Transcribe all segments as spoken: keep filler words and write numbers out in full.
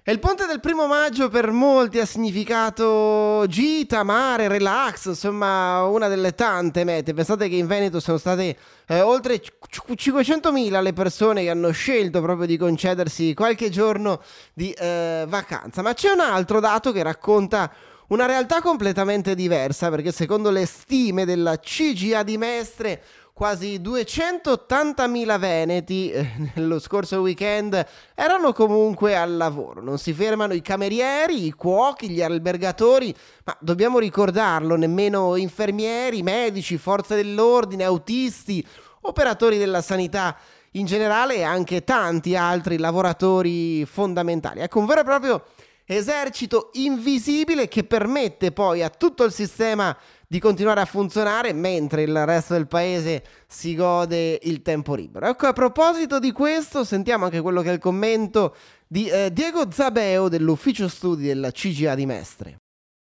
E il ponte del primo maggio per molti ha significato gita, mare, relax, insomma una delle tante mete. Pensate che in Veneto sono state eh, oltre cinquecentomila le persone che hanno scelto proprio di concedersi qualche giorno di eh, vacanza. Ma c'è un altro dato che racconta una realtà completamente diversa, perché secondo le stime della C G A di Mestre quasi duecentottantamila veneti eh, nello scorso weekend erano comunque al lavoro. Non si fermano i camerieri, i cuochi, gli albergatori, ma dobbiamo ricordarlo, nemmeno infermieri, medici, forze dell'ordine, autisti, operatori della sanità in generale e anche tanti altri lavoratori fondamentali. Ecco, un vero e proprio esercito invisibile che permette poi a tutto il sistema di continuare a funzionare mentre il resto del paese si gode il tempo libero. Ecco, a proposito di questo, sentiamo anche quello che è il commento di eh, Diego Zabeo dell'ufficio studi della C G A di Mestre.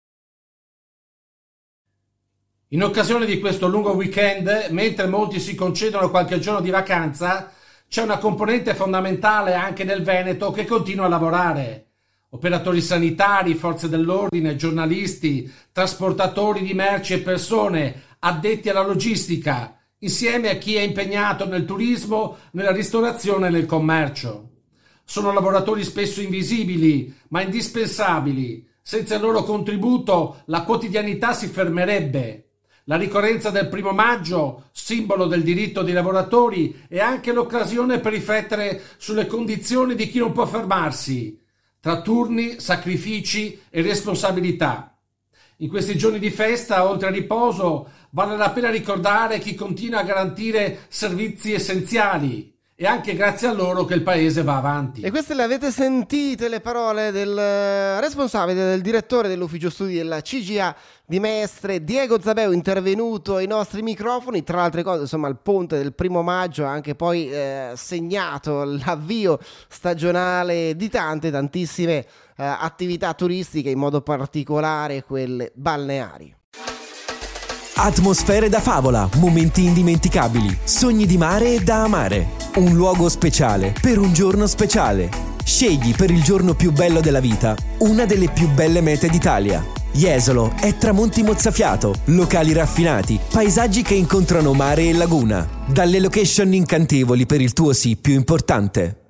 In occasione di questo lungo weekend, mentre molti si concedono qualche giorno di vacanza, c'è una componente fondamentale anche nel Veneto che continua a lavorare. Operatori sanitari, forze dell'ordine, giornalisti, trasportatori di merci e persone, addetti alla logistica, insieme a chi è impegnato nel turismo, nella ristorazione e nel commercio. Sono lavoratori spesso invisibili, ma indispensabili. Senza il loro contributo la quotidianità si fermerebbe. La ricorrenza del primo maggio, simbolo del diritto dei lavoratori, è anche l'occasione per riflettere sulle condizioni di chi non può fermarsi, tra turni, sacrifici e responsabilità. In questi giorni di festa, oltre al riposo, vale la pena ricordare chi continua a garantire servizi essenziali. E anche grazie a loro che il paese va avanti. E queste le avete sentite le parole del responsabile, del direttore dell'ufficio studi della C G A di Mestre, Diego Zabeo, intervenuto ai nostri microfoni. Tra le altre cose, insomma, il ponte del primo maggio ha anche poi eh, segnato l'avvio stagionale di tante, tantissime eh, attività turistiche, in modo particolare quelle balneari. Atmosfere da favola, momenti indimenticabili, sogni di mare e da amare. Un luogo speciale per un giorno speciale. Scegli per il giorno più bello della vita una delle più belle mete d'Italia. Jesolo è tramonti mozzafiato, locali raffinati, paesaggi che incontrano mare e laguna. Dalle location incantevoli per il tuo sì più importante.